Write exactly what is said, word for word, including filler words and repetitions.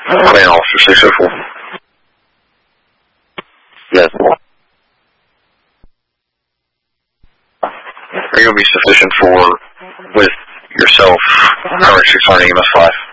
Command Officer six oh four. Yes. Are you going to be sufficient for, with yourself, Howard six hundred E M S five?